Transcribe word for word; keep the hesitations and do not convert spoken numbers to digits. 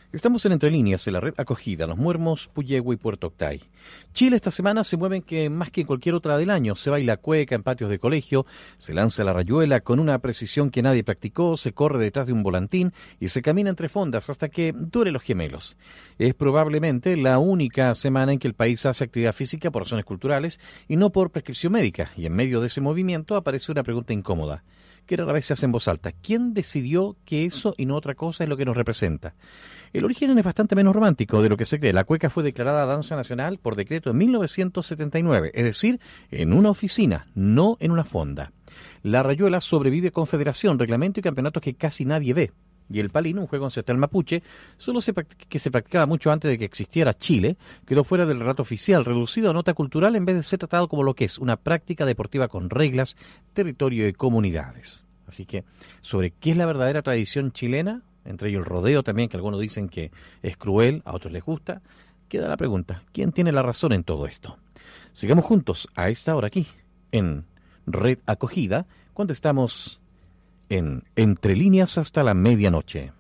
Estamos en Entre Líneas, en la red acogida, Los Muermos, Puyehue y Puerto Octay. Chile esta semana se mueve que más que en cualquier otra del año. Se baila cueca en patios de colegio, se lanza la rayuela con una precisión que nadie practicó, se corre detrás de un volantín y se camina entre fondas hasta que dure los gemelos. Es probablemente la única semana en que el país hace actividad física por razones culturales y no por prescripción médica. Y en medio de ese movimiento aparece una pregunta incómoda, que rara vez se hace en voz alta. ¿Quién decidió que eso y no otra cosa es lo que nos representa? El origen es bastante menos romántico de lo que se cree. La cueca fue declarada danza nacional por decreto en mil novecientos setenta y nueve, es decir, en una oficina, no en una fonda. La rayuela sobrevive con federación, reglamento y campeonatos que casi nadie ve. Y el palín, un juego ancestral mapuche, solo se que se practicaba mucho antes de que existiera Chile, quedó fuera del relato oficial, reducido a nota cultural en vez de ser tratado como lo que es, una práctica deportiva con reglas, territorio y comunidades. Así que, sobre qué es la verdadera tradición chilena, entre ellos el rodeo también, que algunos dicen que es cruel, a otros les gusta, queda la pregunta, ¿quién tiene la razón en todo esto? Sigamos juntos a esta hora aquí, en Red Acogida, cuando estamos en Entre Líneas hasta la medianoche.